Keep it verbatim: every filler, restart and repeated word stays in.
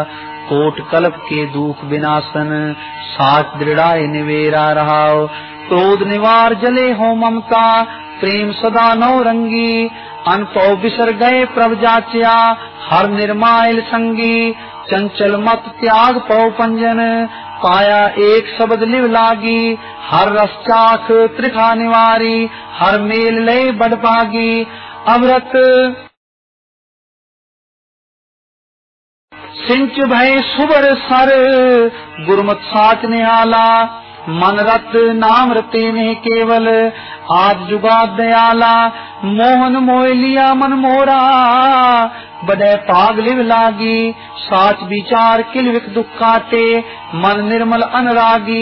Coat कल्प के दुख विनाशन साच दृढ़ाए निवेरा रहाओ। क्रोध निवार जले हो ममता प्रेम सदा नौ रंगी। अनपौ बिसर गए प्रभ जाच्या हर निर्मायल संगी। चंचल मत त्याग पौ पंजन पाया एक शब्द लिव लागी। हर रस चाख त्रिखा निवारी हर मेल लय बड़ पागी। अमृत सिंच भय सुबर सर गुरमत साच निहाला। मन रत नाम रते में केवल आज जुगाद दयाला। मोहन मोह लिया मन मोरा बड़े पाग लिव लागी। साच विचार किल विख दुख काटे मन निर्मल अनुरागी।